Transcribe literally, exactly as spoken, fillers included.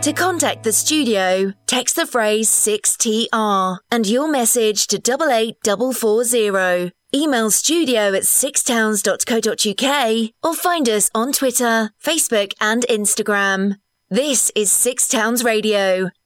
To contact the studio, text the phrase six T R and your message to double eight four four zero. Email studio at six towns dot co dot uk or find us on Twitter, Facebook and Instagram. This is Six Towns Radio,